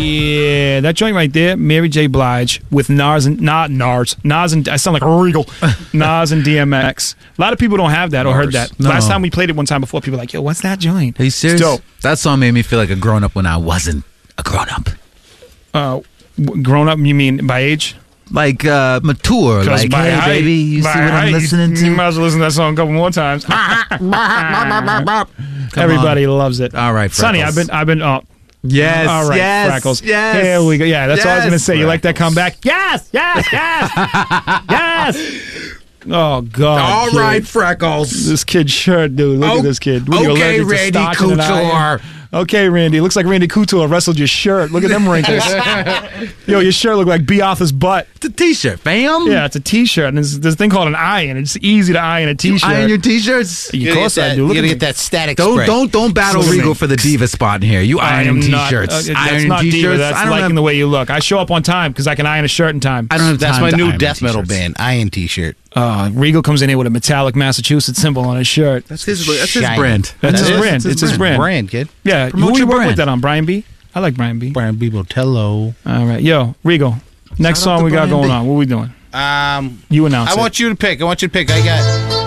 Yeah, that joint right there, Mary J. Blige with Nas and I sound like a Regal. Nas and DMX. A lot of people don't have that or heard that. No. Last time we played it one time before, people were like, yo, what's that joint? Are you serious? It's dope. That song made me feel like a grown up when I wasn't a grown up. Grown up, you mean by age? Like mature. Like, by hey, height, baby, you see by what I'm height, listening to? You might as well listen to that song a couple more times. Everybody loves it. All right, Sonny, Freckles. I've been Yes, all right, yes, Freckles. yes. Here we go. Yeah, that's all I was going to say. You like that Freckles. comeback? Yes, yes, yes, yes. Oh, God. All kid. right, Freckles. This kid's shirt, dude. Look at this kid. What are you, Okay, allergic to Randy stocking and iron? Couture. Okay, Randy. Looks like Randy Couture wrestled your shirt. Look at them wrinkles. Yo, your shirt look like B. Arthur's butt. It's a T-shirt, fam. Yeah, it's a T-shirt. And there's this thing called an iron. It's easy to iron a T-shirt. Iron your T-shirts. Of course I do. You Look gotta at get that static Don't spray. battle Look at Regal me. for the diva spot in here. You I iron am not. T-shirts. That's Iron not diva. T-shirts. That's I don't liking have. the way you look. I show up on time because I can iron a shirt in time. I don't have That's time my to new iron death metal T-shirts. band, Iron T-shirt. Regal comes in here with a metallic Massachusetts symbol on his shirt. That's his Shiny. brand. That's his That is? brand. It's his brand. Brand, kid. Yeah, Promote who you your work with brand. that on? Brian B? I like Brian B. Brian B. Botello. All right. Yo, Regal. Next Shout out song to we got Brian going B. on. What we doing? You announce I it. want you to pick. I got